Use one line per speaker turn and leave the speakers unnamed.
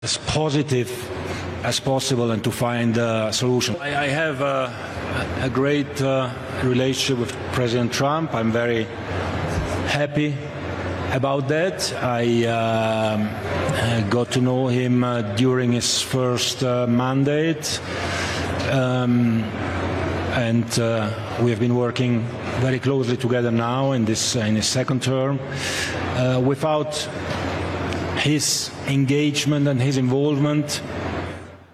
as positive as possible and to find a solution. I have a great relationship with President Trump. I'm very happy about that. I got to know him during his first mandate, and we have been working very closely together now in his second term. Without his engagement and his involvement,